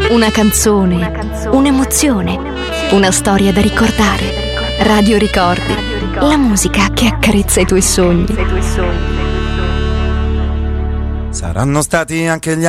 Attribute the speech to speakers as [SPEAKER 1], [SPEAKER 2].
[SPEAKER 1] Una canzone, un'emozione, una storia da ricordare. Radio Ricordi, la musica che accarezza i tuoi sogni.
[SPEAKER 2] Saranno stati anche gli